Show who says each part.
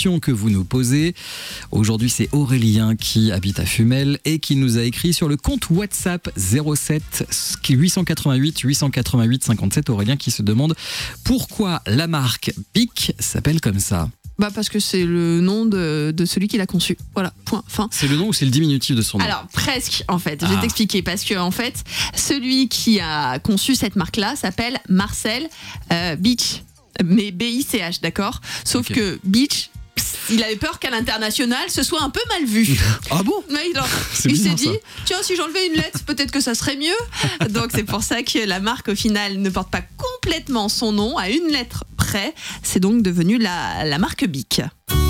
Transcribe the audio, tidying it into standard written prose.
Speaker 1: questions que vous nous posez. Aujourd'hui, c'est Aurélien qui habite à Fumel et qui nous a écrit sur le compte WhatsApp 07 888 888 57. Aurélien qui se demande pourquoi la marque BIC s'appelle comme ça.
Speaker 2: Parce que c'est le nom de celui qui l'a conçu. Voilà, point, fin.
Speaker 1: C'est le nom ou c'est le diminutif de son nom ?
Speaker 2: Alors, presque, en fait. Je vais t'expliquer. Parce que, en fait, celui qui a conçu cette marque-là s'appelle Marcel Beach. Mais B-I-C-H, d'accord ? Sauf que Beach, il avait peur qu'à l'international, ce soit un peu mal vu.
Speaker 1: Ah bon ?
Speaker 2: Il s'est dit, tiens, si j'enlevais une lettre, peut-être que ça serait mieux. Donc, c'est pour ça que la marque, au final, ne porte pas complètement son nom, à une lettre près. C'est donc devenu la marque BIC.